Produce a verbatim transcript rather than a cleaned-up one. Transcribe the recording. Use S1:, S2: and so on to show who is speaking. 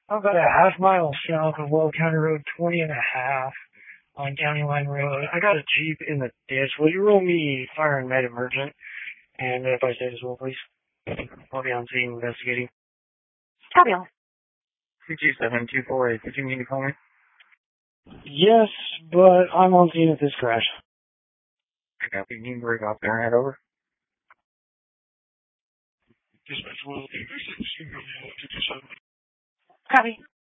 S1: I'm about a half mile south of Well County Road twenty and a half on County Line Road. I got a Jeep in the ditch. Will you roll me fire and med emergent? And if I say as well, please. I'll be on scene investigating.
S2: Copy all.
S3: two two seven two four eight. Did you mean to call me?
S1: Yes, but I'm on scene at this crash.
S3: I copy. You can break off there and head over.
S1: Dispatch will be two two seven.
S2: Copy.